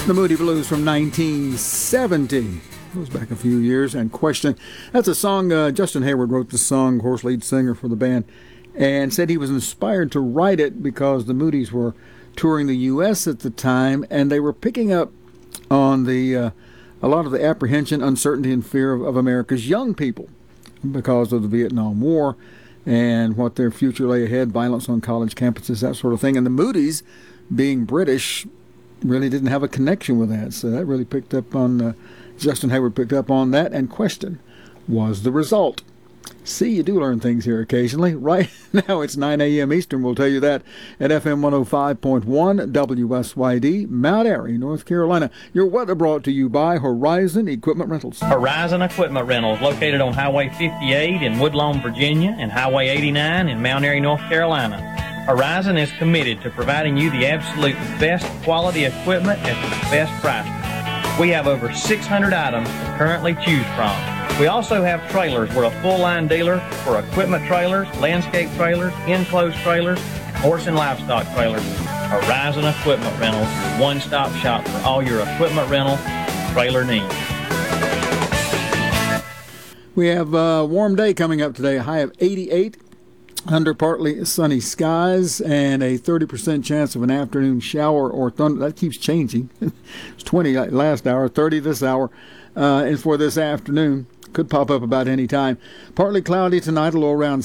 The Moody Blues from 1970. Goes back a few years. And Question. That's a song, Justin Hayward wrote the song, of course, lead singer for the band, and said he was inspired to write it because the Moody's were touring the U.S. at the time, and they were picking up on a lot of the apprehension, uncertainty, and fear of America's young people because of the Vietnam War and what their future lay ahead, violence on college campuses, that sort of thing. And the Moody's, being British, really didn't have a connection with that. So that really picked up on, Justin Hayward picked up on that, and Question was the result. See, you do learn things here occasionally. Right now it's 9 a.m. Eastern. We'll tell you that at FM 105.1 WSYD, Mount Airy, North Carolina. Your weather brought to you by Horizon Equipment Rentals. Horizon Equipment Rentals, located on Highway 58 in Woodlawn, Virginia, and Highway 89 in Mount Airy, North Carolina. Horizon is committed to providing you the absolute best quality equipment at the best price. We have over 600 items to currently choose from. We also have trailers. We're a full-line dealer for equipment trailers, landscape trailers, enclosed trailers, and horse and livestock trailers. Horizon Equipment Rentals, your one-stop shop for all your equipment rental and trailer needs. We have a warm day coming up today, a high of 88, under partly sunny skies, and a 30% chance of an afternoon shower or thunder. That keeps changing. It's 20 last hour, 30 this hour, and for this afternoon. Could pop up about any time. Partly cloudy tonight, a low around